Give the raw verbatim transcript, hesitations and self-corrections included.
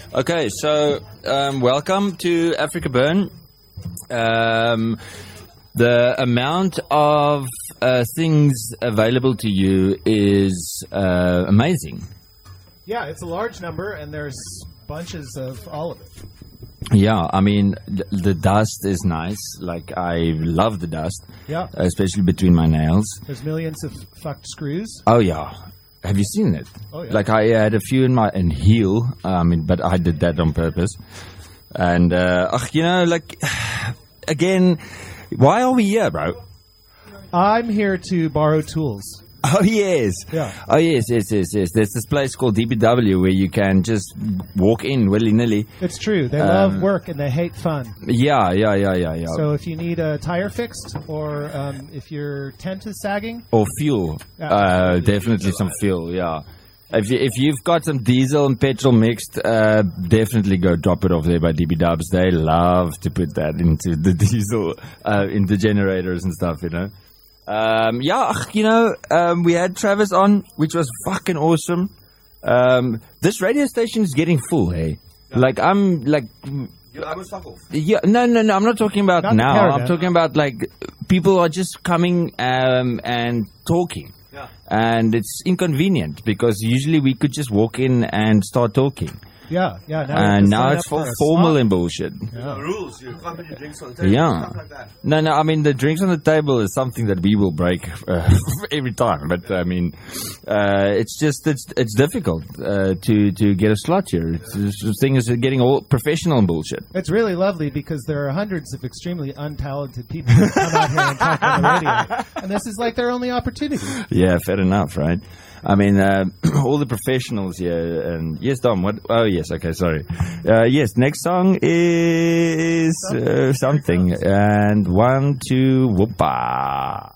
Okay, so um, welcome to Africa Burn. Um, the amount of uh, things available to you is uh, amazing. Yeah, it's a large number, and there's bunches of all of it. Yeah, I mean, th- the dust is nice. Like, I love the dust. Yeah. Especially between my nails. There's millions of fucked screws. Oh, yeah. Have you seen it? Oh, yeah. Like, I had a few in my in heel, I mean, but I did that on purpose. And, uh, ugh, you know, like, again, why are we here, bro? I'm here to borrow tools. Oh, yes. Yeah. Oh, yes, yes, yes, yes. There's this place called D B W where you can just walk in willy-nilly. It's true. They Um, love work and they hate fun. Yeah, yeah, yeah, yeah, yeah. So if you need a tire fixed, or um, if your tent is sagging, Or fuel. Yeah. Uh, definitely some fuel, yeah. If, you, if you've got some diesel and petrol mixed, uh, definitely go drop it off there by D B Dubs. They love to put that into the diesel, uh, into generators and stuff, you know. Um, yeah, ugh, you know, um, we had Travis on, which was fucking awesome. Um, this radio station is getting full, hey? Like, I'm, like... I was fuck off. Yeah, no, no, no, I'm not talking about Not the now. caravan. I'm talking about, like, people are just coming um, and talking. Yeah. And it's inconvenient because usually we could just walk in and start talking. yeah, yeah. Now we have And to now sign it's up for for a formal slot. and bullshit. The rules, you can't put your drinks on the table, Yeah. stuff like that. No, no, I mean, the drinks on the table is something that we will break uh, every time. But, I mean, uh, it's just, it's it's difficult uh, to, to get a slot here. It's, it's, the thing is getting all professional and bullshit. It's really lovely because there are hundreds of extremely untalented people who come out here and talk on the radio. And this is like their only opportunity. Yeah, fair enough, right? I mean, uh, all the professionals here, and yes, Dom, what? Oh, yes, okay, sorry. Uh, yes, next song is uh, something, and one, two, whoopa.